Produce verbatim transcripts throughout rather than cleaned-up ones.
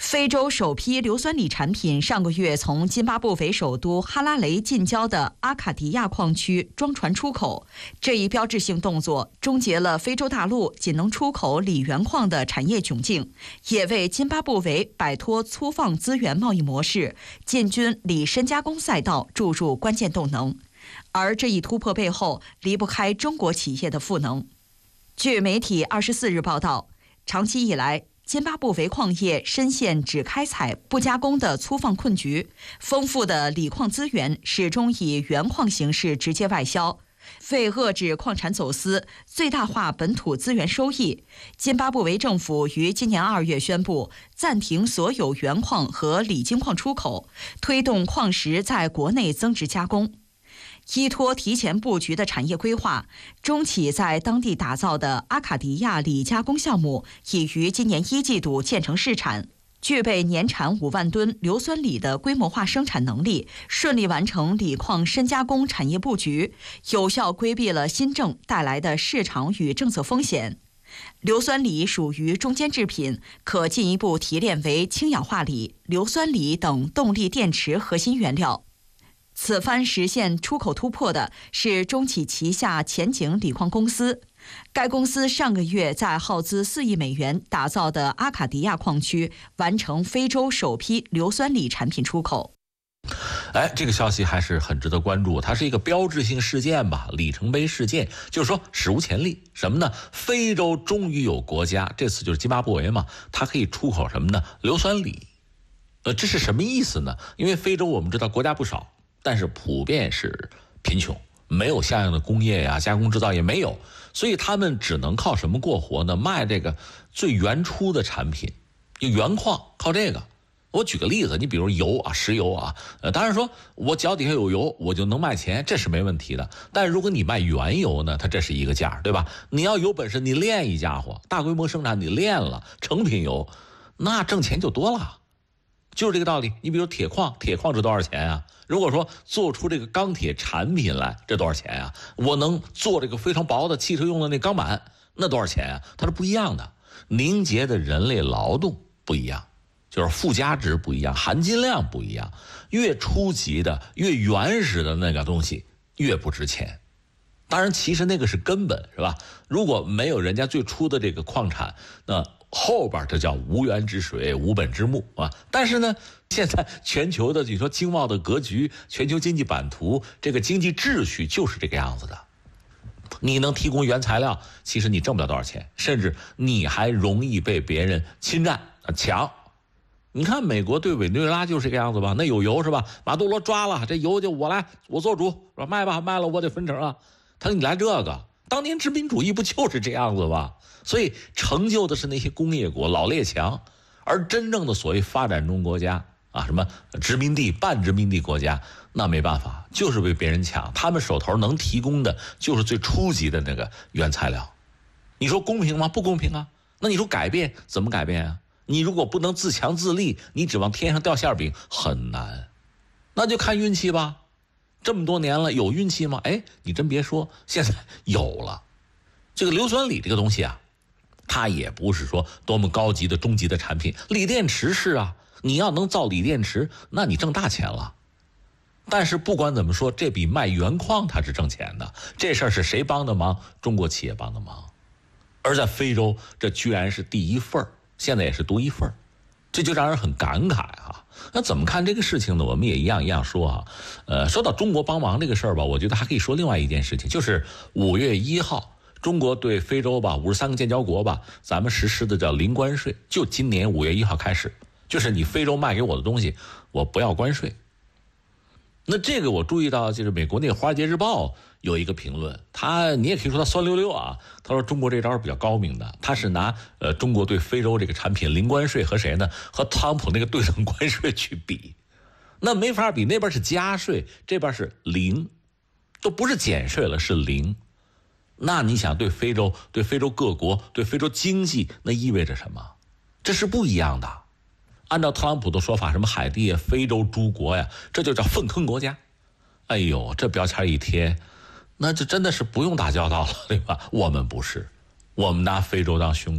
非洲首批硫酸锂产品上个月从津巴布韦首都哈拉雷近郊的阿卡迪亚矿区装船出口，这一标志性动作终结了非洲大陆仅能出口锂原矿的产业窘境，也为津巴布韦摆脱粗放资源贸易模式、进军锂深加工赛道注入关键动能。而这一突破背后离不开中国企业的赋能。据媒体二十四日报道，长期以来，津巴布韦矿业深陷只开采不加工的粗放困局，丰富的锂矿资源始终以原矿形式直接外销。为遏制矿产走私，最大化本土资源收益，津巴布韦政府于今年二月宣布暂停所有原矿和锂金矿出口，推动矿石在国内增值加工。依托提前布局的产业规划，中企在当地打造的阿卡迪亚锂加工项目已于今年一季度建成试产，具备年产五万吨硫酸锂的规模化生产能力，顺利完成锂矿深加工产业布局，有效规避了新政带来的市场与政策风险。硫酸锂属于中间制品，可进一步提炼为氢氧化锂、硫酸锂等动力电池核心原料。此番实现出口突破的是中企旗下前景锂矿公司，该公司上个月在耗资四亿美元打造的阿卡迪亚矿区完成非洲首批硫酸锂产品出口。 哎，这个消息还是很值得关注，它是一个标志性事件吧，里程碑事件，就是说史无前例。什么呢？非洲终于有国家，这次就是津巴布韦嘛，它可以出口什么呢？硫酸锂。呃，这是什么意思呢？因为非洲我们知道国家不少，但是普遍是贫穷，没有像样的工业呀、加工制造也没有，所以他们只能靠什么过活呢？卖这个最原初的产品，就原矿，靠这个。我举个例子，你比如油啊，石油啊，呃，当然说我脚底下有油，我就能卖钱，这是没问题的。但如果你卖原油呢，它这是一个价，对吧？你要有本事，你炼一家伙，大规模生产，你炼了成品油，那挣钱就多了。就是这个道理。你比如铁矿，铁矿值多少钱啊？如果说做出这个钢铁产品来，这多少钱啊？我能做这个非常薄的汽车用的那钢板，那多少钱啊？它是不一样的。凝结的人类劳动不一样，就是附加值不一样，含金量不一样。越初级的、越原始的那个东西越不值钱。当然，其实那个是根本，是吧？如果没有人家最初的这个矿产，那后边这叫无源之水，无本之木啊。但是呢，现在全球的你说经贸的格局，全球经济版图，这个经济秩序就是这个样子的。你能提供原材料，其实你挣不了多少钱，甚至你还容易被别人侵占抢。你看美国对委内瑞拉就是这个样子吧？那有油是吧？马杜罗抓了，这油就我来，我做主，说卖吧，卖了我得分成啊。他说你来这个，当年殖民主义不就是这样子吧？所以成就的是那些工业国老列强，而真正的所谓发展中国家啊，什么殖民地、半殖民地国家，那没办法，就是被别人抢，他们手头能提供的就是最初级的那个原材料。你说公平吗？不公平啊。那你说改变怎么改变啊？你如果不能自强自立，你指望天上掉馅饼很难，那就看运气吧。这么多年了，有运气吗？哎，你真别说，现在有了。这个硫酸锂这个东西啊，它也不是说多么高级的中级的产品，锂电池是啊，你要能造锂电池，那你挣大钱了。但是不管怎么说，这比卖原矿它是挣钱的。这事儿是谁帮的忙？中国企业帮的忙。而在非洲，这居然是第一份，现在也是独一份，这就让人很感慨啊。那怎么看这个事情呢？我们也一样一样说啊。呃，说到中国帮忙这个事儿吧，我觉得还可以说另外一件事情，就是五月一号，中国对非洲吧五十三个建交国吧，咱们实施的叫零关税，就今年五月一号开始，就是你非洲卖给我的东西，我不要关税。那这个我注意到，就是美国那个《华尔街日报》有一个评论，他你也可以说他酸溜溜啊。他说中国这招是比较高明的，他是拿呃中国对非洲这个产品零关税和谁呢？和特朗普那个对等关税去比，那没法比，那边是加税，这边是零，都不是减税了，是零。那你想对非洲、对非洲各国、对非洲经济，那意味着什么？这是不一样的。按照特朗普的说法，什么海地啊、非洲诸国呀，这就叫粪坑国家。哎呦，这标签一贴，那就真的是不用打交道了，对吧？我们不是，我们拿非洲当兄弟，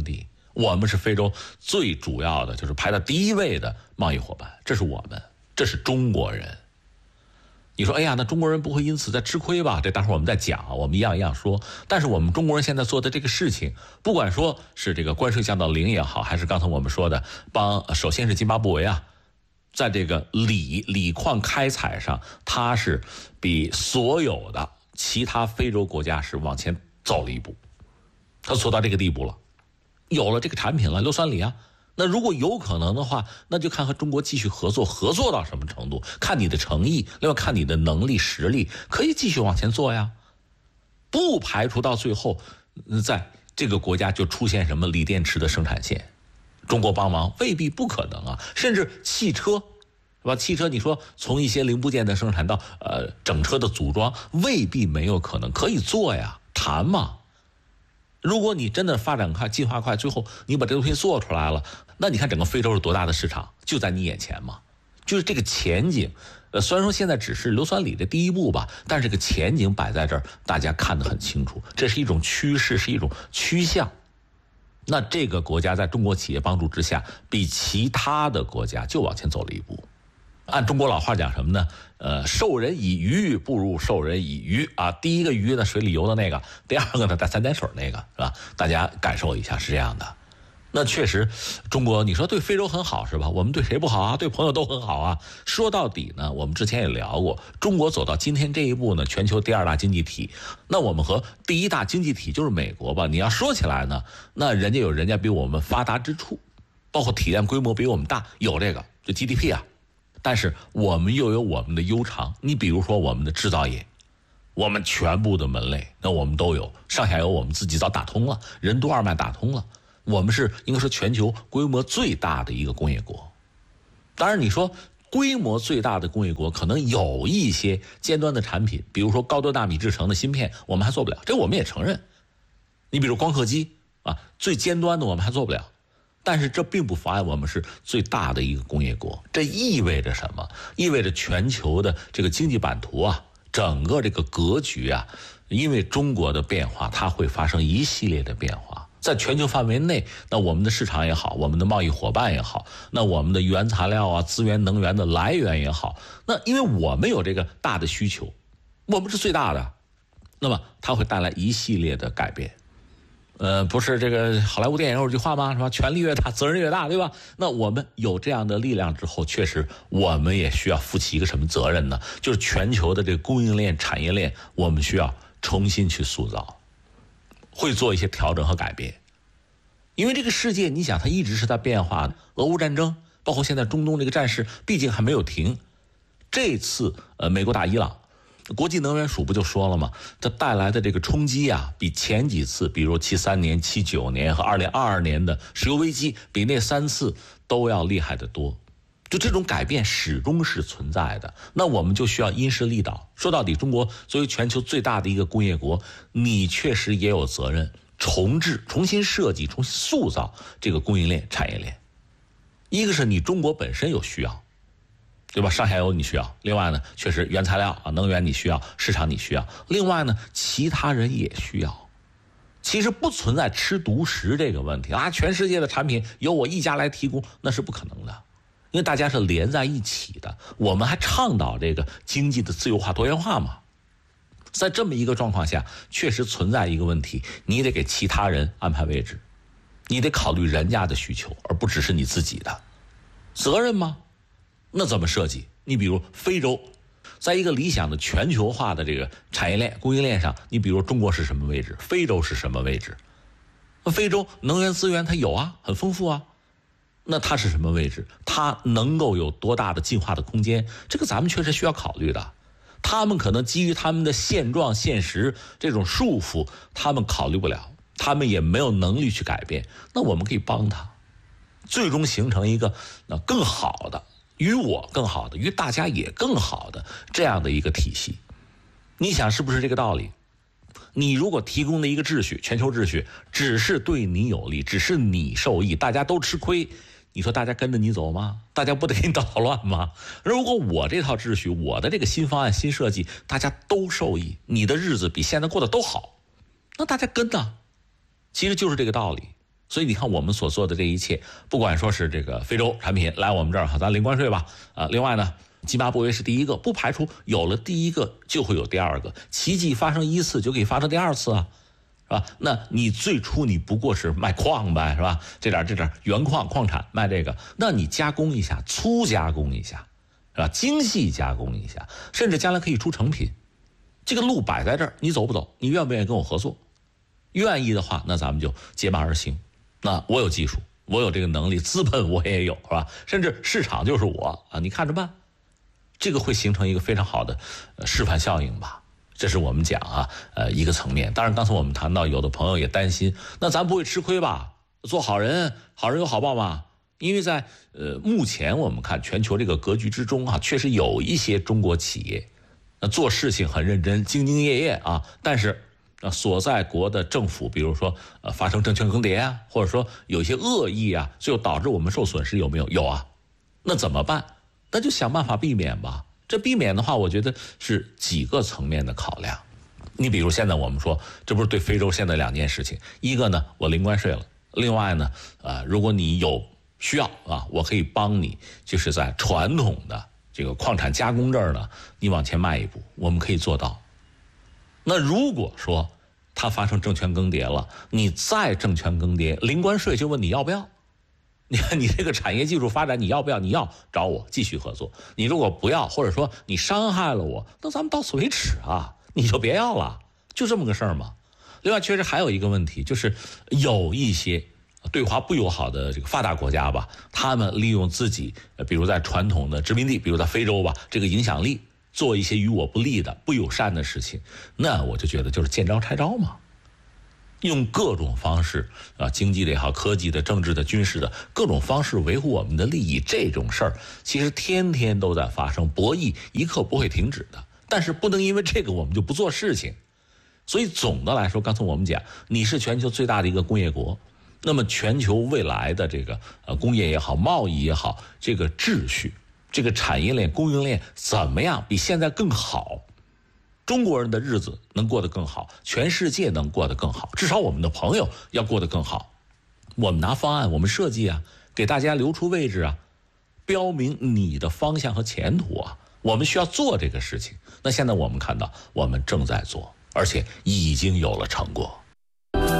我们是非洲最主要的，就是排到第一位的贸易伙伴，这是我们，这是中国人。你说，哎呀，那中国人不会因此在吃亏吧？这待会儿我们再讲，我们一样一样说。但是我们中国人现在做的这个事情，不管说是这个关税降到零也好，还是刚才我们说的帮，首先是津巴布韦啊，在这个锂锂矿开采上，它是比所有的其他非洲国家是往前走了一步，它做到这个地步了，有了这个产品了，硫酸锂啊。那如果有可能的话，那就看和中国继续合作，合作到什么程度，看你的诚意，另外看你的能力实力，可以继续往前做呀。不排除到最后，在这个国家就出现什么锂电池的生产线，中国帮忙未必不可能啊。甚至汽车，是吧？汽车你说从一些零部件的生产到呃整车的组装，未必没有可能，可以做呀，谈嘛。如果你真的发展快、进化快，最后你把这东西做出来了，那你看整个非洲是多大的市场，就在你眼前嘛。就是这个前景，呃，虽然说现在只是硫酸锂的第一步吧，但是这个前景摆在这儿，大家看得很清楚，这是一种趋势，是一种趋向。那这个国家在中国企业帮助之下，比其他的国家就往前走了一步。按中国老话讲什么呢？呃，授人以鱼不如授人以渔啊。第一个鱼呢，水里游的那个；第二个呢，带三点水那个，是吧？大家感受一下，是这样的。那确实，中国你说对非洲很好是吧？我们对谁不好啊？对朋友都很好啊。说到底呢，我们之前也聊过，中国走到今天这一步呢，全球第二大经济体，那我们和第一大经济体就是美国吧？你要说起来呢，那人家有人家比我们发达之处，包括体量规模比我们大，有这个就 G D P 啊。但是我们又有我们的悠长，你比如说我们的制造业，我们全部的门类，那我们都有，上下游我们自己早打通了，任督二脉打通了，我们是应该说全球规模最大的一个工业国。当然你说规模最大的工业国，可能有一些尖端的产品，比如说高端纳米制成的芯片，我们还做不了，这我们也承认。你比如光刻机啊，最尖端的我们还做不了。但是这并不妨碍我们是最大的一个工业国，这意味着什么？意味着全球的这个经济版图啊，整个这个格局啊，因为中国的变化，它会发生一系列的变化。在全球范围内，那我们的市场也好，我们的贸易伙伴也好，那我们的原材料啊、资源能源的来源也好，那因为我们有这个大的需求，我们是最大的，那么它会带来一系列的改变。呃，不是这个好莱坞电影有句话吗？是吧？权力越大，责任越大，对吧？那我们有这样的力量之后，确实我们也需要负起一个什么责任呢？就是全球的这个供应链、产业链，我们需要重新去塑造，会做一些调整和改变。因为这个世界，你想它一直是在变化的，俄乌战争，包括现在中东这个战事，毕竟还没有停。这次呃，美国打伊朗。国际能源署不就说了吗？这带来的这个冲击啊，比前几次，比如七三年、七九年和二零二二年的石油危机，比那三次都要厉害得多。就这种改变始终是存在的，那我们就需要因势利导。说到底，中国作为全球最大的一个工业国，你确实也有责任重置、重新设计、重新塑造这个供应链、产业链。一个是你中国本身有需要。对吧？上下游你需要，另外呢，确实原材料啊、能源你需要，市场你需要，另外呢，其他人也需要。其实不存在吃独食这个问题啊，全世界的产品由我一家来提供，那是不可能的，因为大家是连在一起的。我们还倡导这个经济的自由化、多元化嘛。在这么一个状况下，确实存在一个问题，你得给其他人安排位置，你得考虑人家的需求，而不只是你自己的责任吗？那怎么设计？你比如非洲，在一个理想的全球化的这个产业链、供应链上，你比如中国是什么位置，非洲是什么位置？那非洲能源资源它有啊，很丰富啊，那它是什么位置？它能够有多大的进化的空间？这个咱们确实需要考虑的。他们可能基于他们的现状、现实这种束缚，他们考虑不了，他们也没有能力去改变。那我们可以帮他，最终形成一个那更好的。与我更好的，与大家也更好的这样的一个体系，你想是不是这个道理？你如果提供的一个秩序，全球秩序，只是对你有利，只是你受益，大家都吃亏，你说大家跟着你走吗？大家不得给你捣乱吗？如果我这套秩序，我的这个新方案、新设计，大家都受益，你的日子比现在过得都好，那大家跟呢？其实就是这个道理。 所以你看我们所做的这一切，不管说是这个非洲产品来我们这儿哈，咱零关税吧，啊，另外呢，津巴布韦是第一个，不排除有了第一个就会有第二个，奇迹发生一次就可以发生第二次啊。是吧？那你最初你不过是卖矿呗，是吧？这点这点原矿矿产卖这个，那你加工一下，粗加工一下，是吧？精细加工一下，甚至将来可以出成品。这个路摆在这儿，你走不走？你愿不愿意跟我合作？愿意的话，那咱们就结伴而行。那我有技术，我有这个能力，资本我也有，是吧？甚至市场就是我啊，你看着办。这个会形成一个非常好的呃示范效应吧。这是我们讲啊，呃，一个层面。当然，刚才我们谈到，有的朋友也担心，那咱不会吃亏吧？做好人，好人有好报嘛。因为在呃目前我们看全球这个格局之中啊，确实有一些中国企业，那做事情很认真，兢兢业业啊，但是呃所在国的政府，比如说呃发生政权更迭啊，或者说有一些恶意啊，最后导致我们受损失，有没有？有啊。那怎么办？那就想办法避免吧。这避免的话，我觉得是几个层面的考量。你比如现在我们说，这不是对非洲现在两件事情，一个呢我零关税了，另外呢，呃，如果你有需要啊，我可以帮你，就是在传统的这个矿产加工这儿呢，你往前迈一步，我们可以做到。那如果说它发生政权更迭了，你再政权更迭，零关税就问你要不要？你看你这个产业技术发展你要不要？你要找我继续合作，你如果不要，或者说你伤害了我，那咱们到此为止啊，你就别要了，就这么个事儿嘛。另外确实还有一个问题，就是有一些对华不友好的这个发达国家吧，他们利用自己比如在传统的殖民地，比如在非洲吧，这个影响力做一些与我不利的不友善的事情，那我就觉得就是见招拆招嘛。用各种方式啊，经济的也好，科技的、政治的、军事的各种方式维护我们的利益，这种事儿其实天天都在发生，博弈一刻不会停止的。但是不能因为这个我们就不做事情。所以总的来说，刚才我们讲，你是全球最大的一个工业国，那么全球未来的这个呃工业也好，贸易也好，这个秩序，这个产业链、供应链怎么样比现在更好？中国人的日子能过得更好，全世界能过得更好，至少我们的朋友要过得更好。我们拿方案，我们设计啊，给大家留出位置啊，标明你的方向和前途啊，我们需要做这个事情。那现在我们看到，我们正在做，而且已经有了成果。